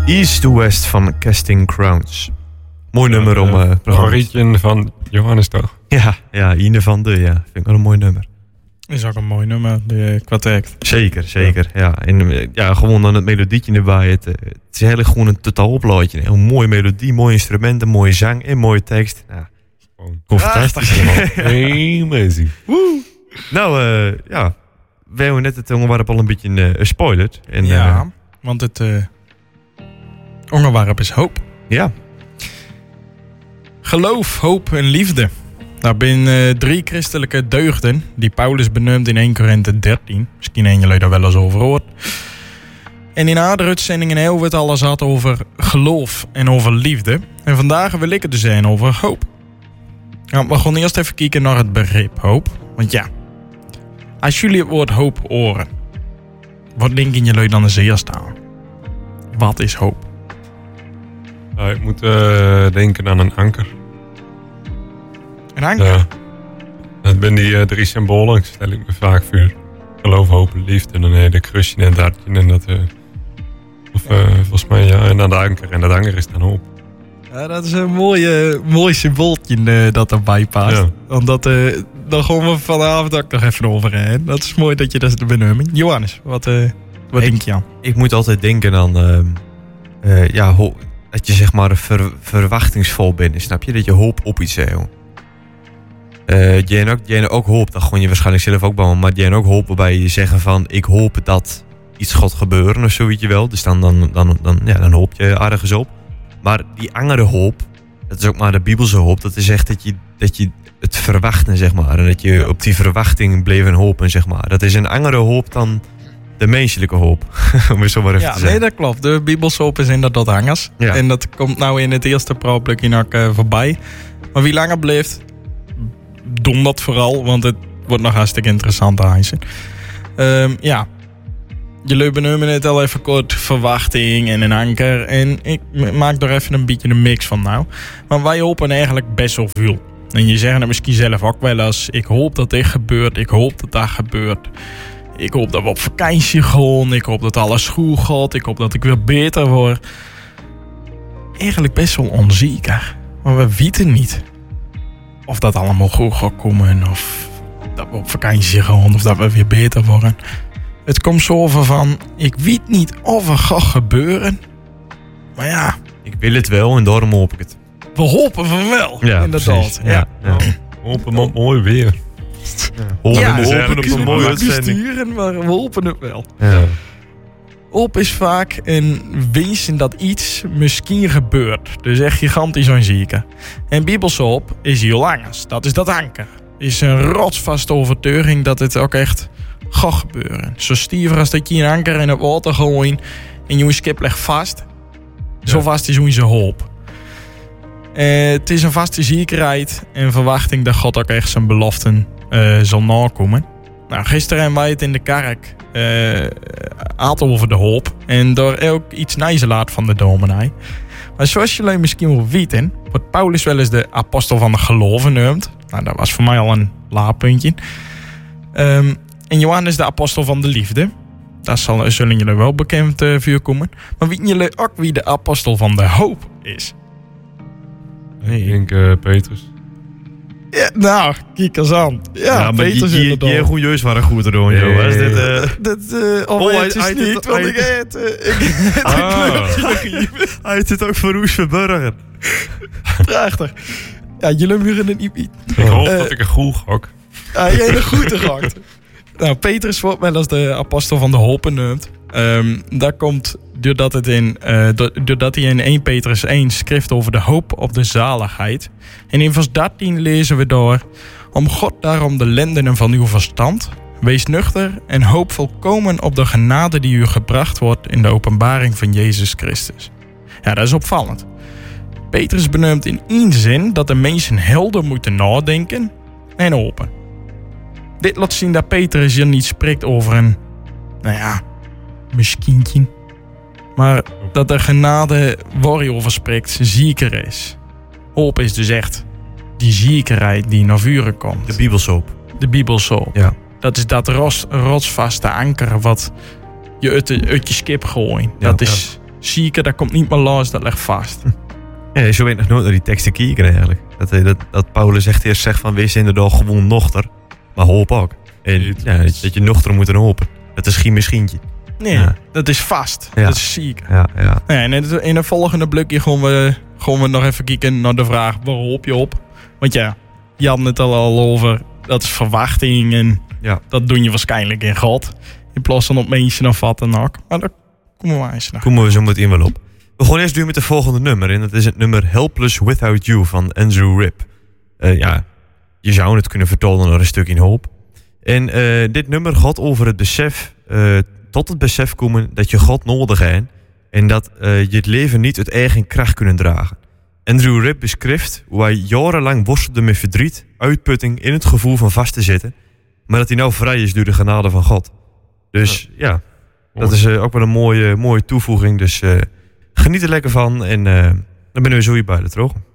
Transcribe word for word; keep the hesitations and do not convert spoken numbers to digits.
East to West van Casting Crowns. Mooi ja, nummer om... Uh, Favorietje van Johannes toch? Ja, ja, Ine van de, ja. Vind ik wel een mooi nummer. Is ook een mooi nummer, de qua tekst. Zeker, zeker. Ja. Ja. En ja, gewoon dan het melodietje erbij. Het, het is eigenlijk gewoon een totaal oploodje. Een heel mooie melodie, mooie instrumenten, mooie zang en mooie tekst. Ja. Gewoon fantastisch. Hey, amazing. Woe! Nou, uh, ja. We hebben net het onderwerp al een beetje uh, gespoilerd. En, ja, uh, want het uh, onderwerp is hoop. Ja. Geloof, hoop en liefde. Daar zijn uh, drie christelijke deugden die Paulus benoemt in eerste Korinthe dertien. Misschien hebben jullie daar wel eens over gehoord. En in andere uitzendingen hebben we het alles gehad over geloof en over liefde. En vandaag wil ik het dus zijn over hoop. Nou, we gaan eerst even kijken naar het begrip hoop. Want ja, als jullie het woord hoop horen, wat denken jullie dan als eerste aan? Wat is hoop? Uh, ik moet uh, denken aan een anker. Een anker? Ja. Dat zijn die uh, drie symbolen, stel ik me vaak voor. Geloof, hoop, liefde. En dan heb je de kruisje en dat en dat. Uh, of uh, volgens mij ja, en dan de anker. En dat anker is dan hoop. Ja, dat is een mooie, mooi symbooltje uh, dat erbij past. Ja. Want dat, uh, daar gaan we vanavond ook nog even over. Hè? Dat is mooi dat je dat benoemt. Johannes, wat, uh, wat ik, denk je aan? Ik moet altijd denken aan... Uh, uh, ja, ho- dat je zeg maar ver, verwachtingsvol bent. Snap je? Dat je hoop op iets hebt. Uh, jij ook, jij ook hoop, dat gewoon je waarschijnlijk zelf ook bouwen. Maar jij ook hoop waarbij je zeggen van... Ik hoop dat iets gaat gebeuren of zoiets wel. Dus dan, dan, dan, dan, ja, dan hoop je ergens op. Maar die andere hoop, dat is ook maar de Bibelse hoop. Dat is echt dat je, dat je het verwachten, zeg maar. En dat je op die verwachting bleef hopen, zeg maar. Dat is een andere hoop dan de menselijke hoop. Om het zo maar even Ja, te zeggen. nee, dat klopt. De Bibelse hoop is inderdaad hangers. Ja. En dat komt nou in het eerste pro-plugin ook uh, voorbij. Maar wie langer blijft, doen dat vooral. Want het wordt nog hartstikke interessant aan zijn. Um, ja. Jullie benoemen het al even kort, verwachting en een anker. En ik maak er even een beetje een mix van nou. Maar wij hopen eigenlijk best wel veel. En je zegt het misschien zelf ook wel eens. Ik hoop dat dit gebeurt. Ik hoop dat dat gebeurt. Ik hoop dat we op vakantie gaan. Ik hoop dat alles goed gaat. Ik hoop dat ik weer beter word. Eigenlijk best wel onzeker. Maar we weten niet of dat allemaal goed gaat komen. Of dat we op vakantie gaan. Of dat we weer beter worden. Het komt zo over van, ik weet niet of er gaat gebeuren. Maar ja. Ik wil het wel en daarom hoop ik het. We hopen van wel. Ja, inderdaad. Ja, ja. Ja. Hopen op mooi weer. Ja. Hopen, ja, we hopen op een mooie uitzending. uitzending. Sturen, maar we hopen het wel. Ja. Hoop is vaak een wezen dat iets misschien gebeurt. Dus echt gigantisch onzeker. En Bibelse hoop is heel anders. Dat is dat anker. Is een rotsvaste overtuiging dat het ook echt gaat gebeuren. Zo stiever als dat je een anker in het water gooit en je skip legt vast. Ja. Zo vast is onze hoop. Uh, het is een vaste zekerheid en verwachting dat God ook echt zijn beloften uh, zal nakomen. Nou, gisteren hebben wij het in de kerk uh, had over de hoop en daar ook iets nijzen laat van de dominee. Maar zoals jullie misschien wel weten, wordt Paulus wel eens de apostel van de geloven genoemd. Nou, dat was voor mij al een laadpuntje. Um, En Johannes de apostel van de liefde. Daar zal, zullen jullie wel bekend uh, voor komen. Maar weten jullie ook wie de apostel van de hoop is? Nee. Ik denk uh, Petrus. Ja, nou, kijk eens aan. Ja, ja maar Petrus je, je, inderdaad. je goede jeus waren goed te doen, nee. joh. Is dit, uh... Dat uh, oh, oh, het is hij, niet, het, want hij, ik het. Uh, ik ah. Hij heeft het ook voor Roes Verburger. Prachtig. Ja, jullie muren het niet weten. Ik hoop uh, dat ik een goed gok. Ja, jij hebt een goede gehakt. Nou, Petrus wordt wel als de apostel van de hoop genoemd. Um, dat komt doordat, het in, uh, doordat hij in eerste Petrus één schrift over de hoop op de zaligheid. En in vers dertien lezen we door: om God daarom de lendenen van uw verstand, wees nuchter en hoop volkomen op de genade die u gebracht wordt in de openbaring van Jezus Christus. Ja, dat is opvallend. Petrus benoemt in één zin dat de mensen helder moeten nadenken en hopen. Dit laat zien dat Petrus hier niet spreekt over een, nou ja, misschien. Maar dat de genade waar hij over spreekt zeker is. Hoop is dus echt die zekerheid die naar vuren komt. De Bibelse hoop. De Bibelse hoop. Ja. Dat is dat ros, rotsvaste anker wat je uit, de, uit je skip gooit. Ja, dat is ja. zieken, dat komt niet meer los, dat ligt vast. Ja, zo weet ik nog nooit naar die teksten kijken eigenlijk. Dat, dat, dat Paulus echt eerst zegt van wees inderdaad gewoon nochter, maar hoop ook. En, ja, dat je nochter moet hopen. Dat is geen misschientje. Nee, Ja. dat is vast. Ja. Dat is ziek. Ja, ja. Ja, en in het, in het volgende blokje gaan we, gaan we nog even kijken naar de vraag, waar hoop je op? Want ja, je had het al al over, dat is verwachting en Ja. dat doe je waarschijnlijk in God. In plaats van op mensen of wat dan ook. Maar daar komen we eens naar. Komen we zo meteen wel op. We gaan eerst nu met het volgende nummer. En dat is het nummer Helpless Without You van Andrew Ripp. Uh, ja, je zou het kunnen vertolken naar een stuk in hoop. En uh, dit nummer gaat over het besef, uh, tot het besef komen dat je God nodig hebt. En dat uh, je het leven niet uit eigen kracht kunnen dragen. Andrew Ripp beschrijft hoe hij jarenlang worstelde met verdriet, uitputting in het gevoel van vast te zitten. Maar dat hij nou vrij is door de genade van God. Dus ja, ja dat is uh, ook wel een mooie, mooie toevoeging. Dus uh, geniet er lekker van en uh, dan ben je zo hier bij de terug.